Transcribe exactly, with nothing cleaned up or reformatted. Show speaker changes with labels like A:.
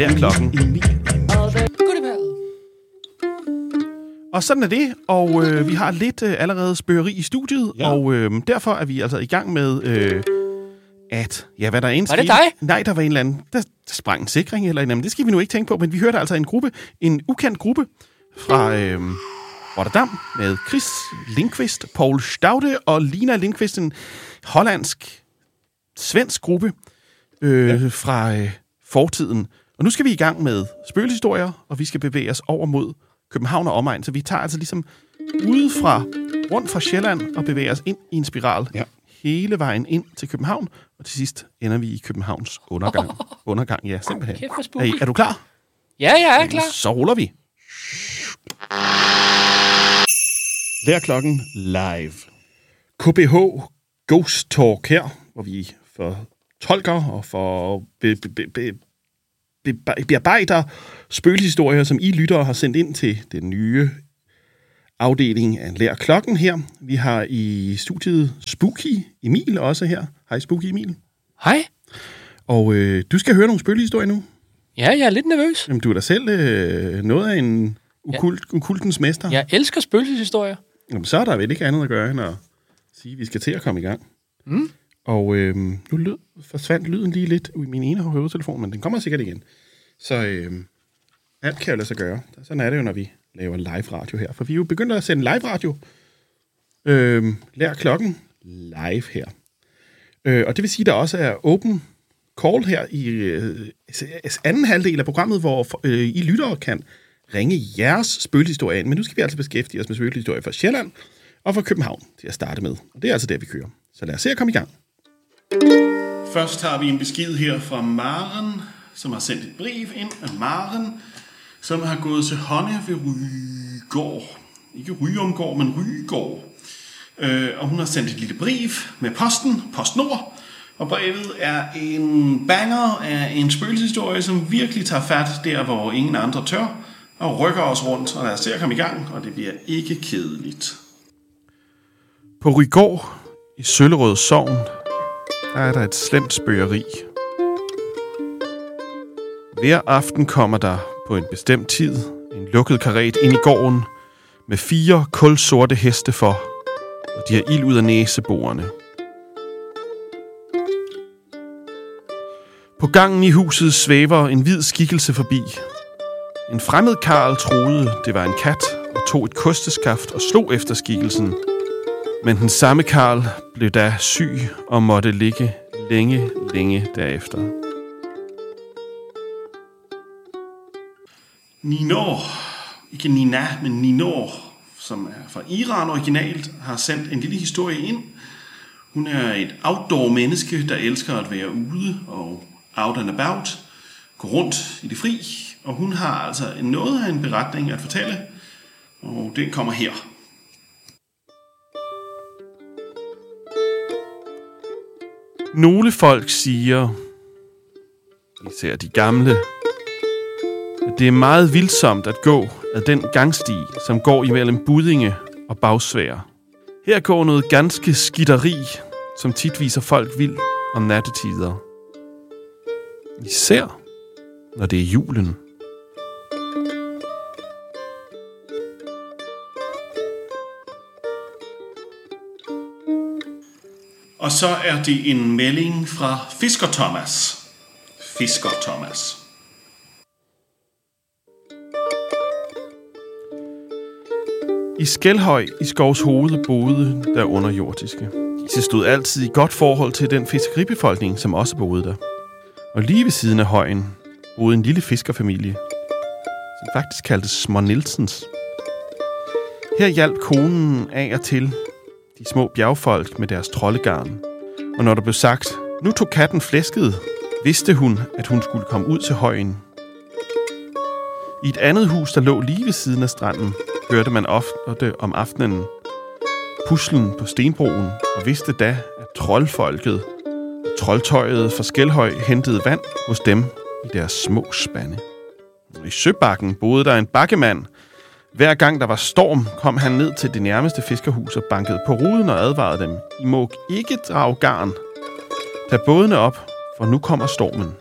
A: Der er klokken Emil. Og sådan er det, og øh, vi har lidt øh, allerede spøgeri i studiet, ja. og øh, derfor er vi altså i gang med, øh, at, ja, hvad der er en
B: Var det dig?
A: Nej, der var en eller anden, der, der sprang en sikring, eller en, det skal vi nu ikke tænke på, men vi hørte altså en gruppe, en ukendt gruppe fra øh, Rotterdam med Chris Lindqvist, Paul Staude og Lina Lindqvist, en hollandsk, svensk gruppe øh, ja. fra øh, fortiden. Og nu skal vi i gang med spøgelseshistorier, og vi skal bevæge os over mod København og omegn. Så vi tager altså ligesom udefra, rundt fra Sjælland og bevæger os ind i en spiral. Ja. Hele vejen ind til København, og til sidst ender vi i Københavns undergang. Oh. Undergang, ja, simpelthen.
B: Kæft,
A: er, er du klar?
B: Ja, jeg er klar.
A: Så ruller vi. Hver klokken live. K B H Ghost Talk her, hvor vi fortolker og for be, be, be, be, be, bearbejder spøgelseshistorier, som I lyttere har sendt ind til den nye afdeling af Lær Klokken her. Vi har i studiet Spooky Emil også her. Hej Spooky Emil.
B: Hej.
A: Og øh, du skal høre nogle spøgelseshistorier nu.
B: Ja, jeg er lidt nervøs.
A: Jamen, du er da selv øh, noget af en ukult, ja. ukultens mester.
B: Jeg elsker spøgelseshistorier.
A: Jamen, så er der vel ikke andet at gøre, end at sige, at vi skal til at komme i gang.
B: Mm.
A: Og øh, nu lød, forsvandt lyden lige lidt i min ene hovedtelefon, men den kommer sikkert igen. Så øh, alt kan jo lade sig gøre. Sådan er det jo, når vi laver live radio her. For vi er jo begyndt at sende live radio. Øh, Lær Klokken live her. Øh, og det vil sige, at der også er open call her i øh, anden halvdel af programmet, hvor øh, I lyttere kan ringe jeres spøgelseshistorie ind. Men nu skal vi altså beskæftige os med spøgelseshistorier fra Sjælland og fra København til at starte med. Og det er altså der, vi kører. Så lad os se at komme i gang. Først har vi en besked her fra Maren, som har sendt et brev ind af Maren, som har gået til hånde ved Rygård. Ikke Ryomgård, men Rygård. Øh, og hun har sendt et lille brev med posten, PostNord. Og brevet er en banger af en spøgelseshistorie, som virkelig tager fat der, hvor ingen andre tør, og rykker os rundt. Og lad os se at komme i gang, og det bliver ikke kedeligt. På Rygård i Søllerød Sogn, der er der et slemt spøgeri. Hver aften kommer der på en bestemt tid en lukket karet ind i gården med fire kulsorte heste for, og de har ild ud af næseborene. På gangen i huset svæver en hvid skikkelse forbi. En fremmed karl troede, det var en kat, og tog et kosteskaft og slog efter skikkelsen. Men den samme karl blev da syg og måtte ligge længe, længe derefter. Ninor, ikke Nina, men Ninor, som er fra Iran originalt, har sendt en lille historie ind. Hun er et outdoor-menneske, der elsker at være ude og out and about, gå rundt i det fri, og hun har altså noget af en beretning at fortælle, og den kommer her. Nogle folk siger, især de gamle, at det er meget vildsomt at gå ad den gangsti, som går imellem Buddinge og Bagsvær. Her går noget ganske skitteri, som tit viser folk vild om nattetider. Især når det er julen. Og så er det en melding fra Fisker Thomas. Fisker Thomas. I Skelhøj i Skovs Hoved boede der underjordiske. Disse stod altid i godt forhold til den fiskeribefolkning, som også boede der. Og lige ved siden af højen boede en lille fiskerfamilie, som faktisk kaldtes Små Nielsens. Her hjalp konen af og til de små bjergfolk med deres troldegarn. Og når der blev sagt, nu tog katten flæsket, vidste hun, at hun skulle komme ud til højen. I et andet hus, der lå lige ved siden af stranden, hørte man ofte om aftenen puslen på stenbroen, og vidste da, at troldfolket og troldtøjet fra Skelhøj hentede vand hos dem i deres små spande. I Søbakken boede der en bakkemand. Hver gang der var storm, kom han ned til det nærmeste fiskerhus og bankede på ruden og advarede dem. I må ikke drage garn. Tag bådene op, for nu kommer stormen.